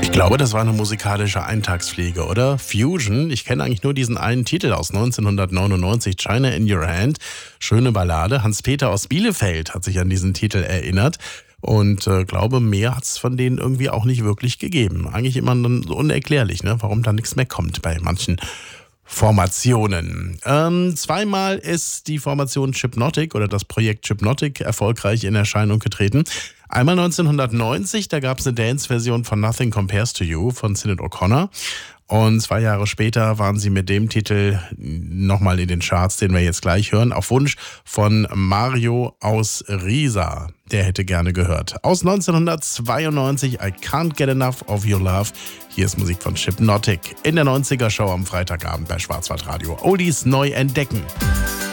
Ich glaube, das war eine musikalische Eintagsfliege, oder? Fusion. Ich kenne eigentlich nur diesen einen Titel aus 1999, China in Your Hand. Schöne Ballade. Hans-Peter aus Bielefeld hat sich an diesen Titel erinnert. Und glaube, mehr hat es von denen irgendwie auch nicht wirklich gegeben. Eigentlich immer dann so unerklärlich, ne? Warum da nichts mehr kommt bei manchen Formationen. Zweimal ist die Formation Chipnotic oder das Projekt Chipnotic erfolgreich in Erscheinung getreten. Einmal 1990, da gab es eine Dance-Version von Nothing Compares to You von Sinead O'Connor. Und 2 Jahre später waren sie mit dem Titel nochmal in den Charts, den wir jetzt gleich hören, auf Wunsch von Mario aus Riesa. Der hätte gerne gehört. Aus 1992, I Can't Get Enough of Your Love. Hier ist Musik von Chipnotic in der 90er-Show am Freitagabend bei Schwarzwaldradio. Oldies neu entdecken.